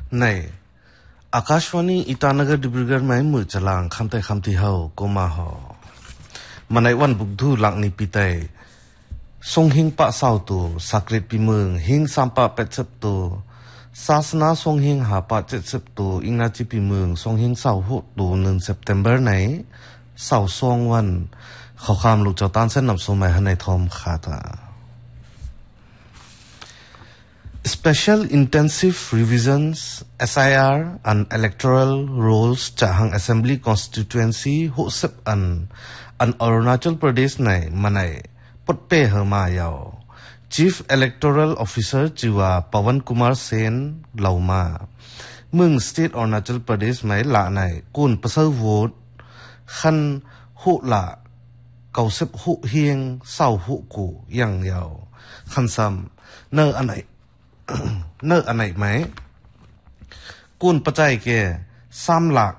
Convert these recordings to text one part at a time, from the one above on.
ในอากาศวานีอิตานกรดิบริกรไม่มือจลางคำแต่คำที่เฮาก็มาหอมันในวันบุกดูหลังนี้ปีเตทรงหิงปะเศร้าตัวสักเรตปีเมืองหิงสัมปะเป็ดสิบตัวศาสนาทรงหิงหาปะ70ตัวอิงนาจิปีเมืองทรงหิงเศร้าหกตัว1 September ไหนเศร้า2 วันเขาคำลูกเจ้าต้านเส้นนำสมัยให้ในทอมขาตาSpecial Intensive Revisions SIR and Electoral Rolls จากทาง Assembly Constituency 60 อัน Arunachal Pradesh ในมันในปดเป้เหมายาว Chief Electoral Officer จิวาปวันกุมารเซนเหล่ามาเมือง State Arunachal Pradesh ไม่ละในกุนประเสริฐโหวตขันหุละ90หุเฮียงเศร้าหุกูยังยาวขันซ้ำเนออันไหนเนออันไหนไหมกุนปัจจัยแก่3 หลัก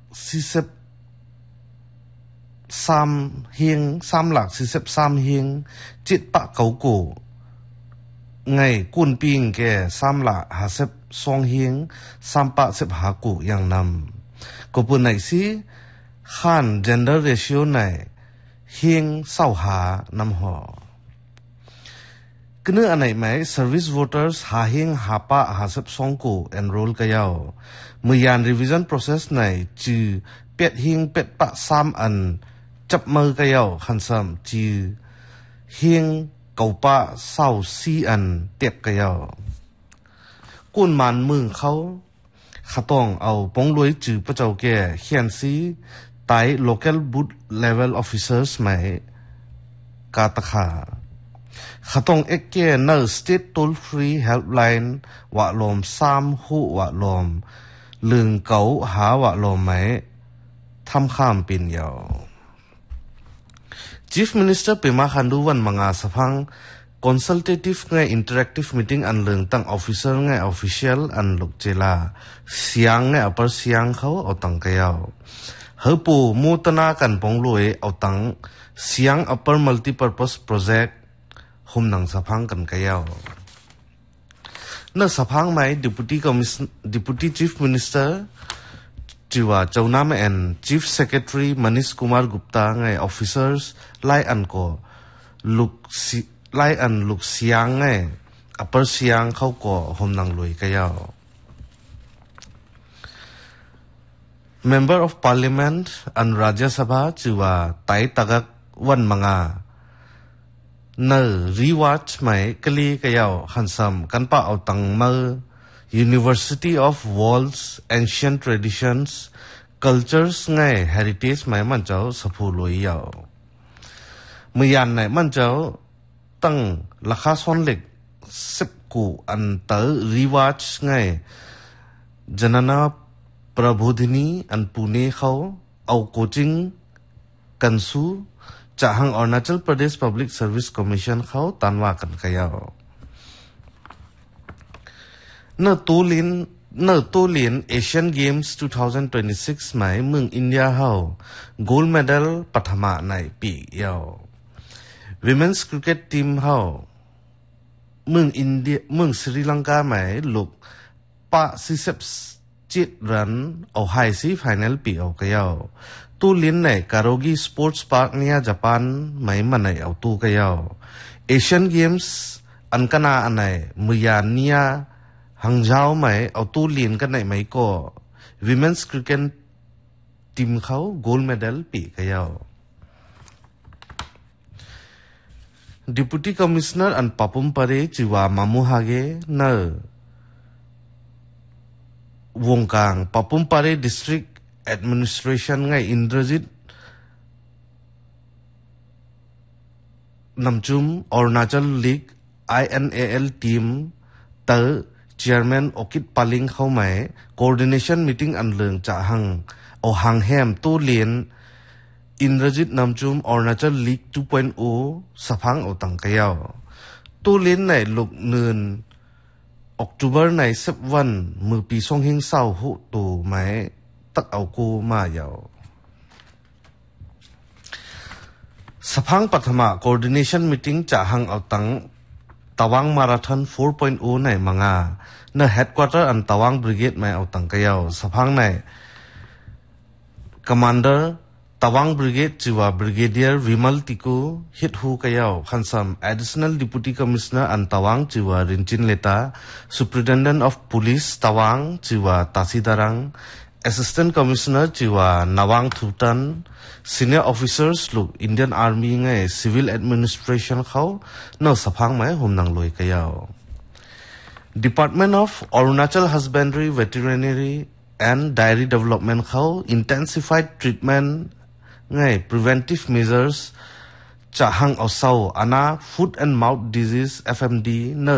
43เฮียง3 หลัก43เฮียงจิตปะเกากูไงกุนปิงแก่3 หลัก52เฮียง3 ปะ15กูยังนำก็ปุ่นไหนสิข้าน gender ratio ไหนเฮียงเศร้าหานำหอก็เนื้ออันไหนไหม service voters หาเฮียงหาปะ52กู enroll กันยาวเมื่อยาน revision process ไหนจือเป็ดเฮียงเป็ดปะ3 อันจับมือกันยาวขันซ้ำจือเฮียงเก่าปะ24 อันเตียบกันยาวกุนมันมึงเขาข้าต้องเอาปงรวยจือพระเจ้าแก่เขียนซีไต่ local booth level officers ไหมกาตะขาข้าต้องเอ็กเกเนอร์ state toll free helpline ว่าลม3หูว่าลมลึงเก่าหาว่าลมไหมทำข้ามปินยาว Chief Minister เปมาคันดูวันมังอาสพัง consultative ไง interactive meeting อันเรื่องตั้ง officer ไง official อันลูกเจลาเสียงไงเอาเปอร์เสียงเขาเอาตังกยาวเฮปูมูตนากันปงรวยเอาตังเสียง upper multi-purpose project หุมหนังสพังกันกยาวเนื้อสพังไหม Deputy Chief Minister จิว่าเจ้าหน้าแม่น Chief Secretary Manish Kumar Gupta ไง officers ไล่อันก็ลูกไล่อันลูกเสียงไง upper เสียงเขาก็หุมหนังรวยกยาว Member of Parliament อันราชสภาจิว่าไต่ตะกักวันมังอาเนอรีวัชไหมกลีกยาวขันซ้ำกันปะเอาตังมือ University of World's Ancient Traditions Cultures ไง Heritage ไหมมันเจ้าสะพูลอยยาวเมื่อยันไหนมันเจ้าตั้งราคาส่วนเล็ก10กูอันเตอรีวัชไงจนานาประบุดินีอันปูเน่เขาเอาโคชิงกันสู้จากทาง Arunachal Pradesh Public Service Commission เขาตันว่ากันกยาวเนื้อตูลิน Asian Games 2026 หมายเมืองอินเดียเขา Gold Medal ปัทมาในปียาว Women's Cricket Team เขาเมืองอินเดียเมืองศรีลังกาหมายลูกปะ47 รันเอาไฮซีไฟแนลปีเอากยาวตู้ลินในการโกีสปอร์ตพาร์คเนี่ยญี่ปุ่นไม่มันในเอาตู้กยาวเอเชียนเกมส์อันกันนาอันไหนเมื่อยานเนี่ยฮังเจ้าไม่เอาตู้ลินกันไหนไม่ก็ Women's Cricket Team เขา Gold Medal ปีกยาว Deputy Commissioner อันปะปุ่มปะเรจิว่ามามูฮาเกเนอวงกลางปะปุ่มปะเร District Administration ไง Indrajit นำจุม Arunachal League INAL Team เตอ Chairman Okit Paling เข้าไหม Coordination Meeting อันเรื่องจากหังเอาหังแฮมตู้เลียน Indrajit นำจุม Arunachal League 2.0 สะพังเอาตังกยาวตู้เลียนในลูกเนินOctober ใน10 วันมือปีส่งหิงเศร้าหุตูไหมตักเอากูมายาวสพังปัทมา coordination meeting จากหังเอาตัง tawang marathon 4.0 này manga na headquarter an tawang brigade mai au tang kayao saphang nai commander tawang brigade chiwa brigadier vimal tiku hit hu kayao khansam additional deputy commissioner an tawang chiwa rinchin leta superintendent of police tawang chiwa tasidarang assistant commissioner chiwa nawang thutan senior officers look Indian Army ngai civil administration khau no saphang mai humnang loi kayao Department of Arunachal Husbandry Veterinary and Dairy Development khau intensified treatment ngai preventive measures chahang osau ana foot and mouth disease FMD na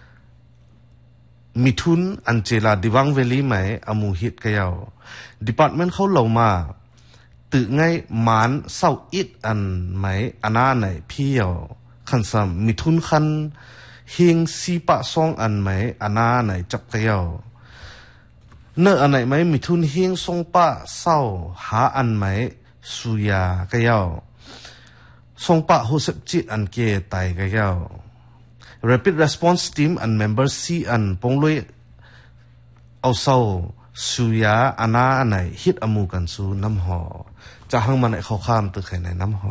Mithun Anchela Diwang Valley mai amu hit kayao department khau loma tự ngay man sau ít an mai ana nai phiao khansam Mithun khan hing si pa song an mai ana nai chap kayao na anai mai Mithun hing song pa sau ha an mai suya kayao song pa ho sep chit an ke tai kayao Rapid Response Team and members C and Pongloi also suya ana anai hit amu kan su nam ho chahang man khau kham tu khainai nam ho